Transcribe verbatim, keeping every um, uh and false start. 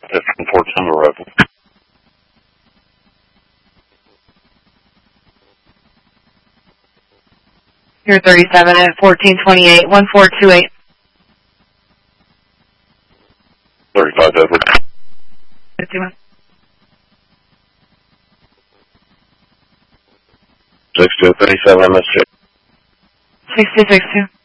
fifteen fourteen arrival. You're thirty-seven at fourteen twenty-eight, one four two eight. thirty-five Edward. fifty-one. six two thirty-seven M S J. sixty-six two.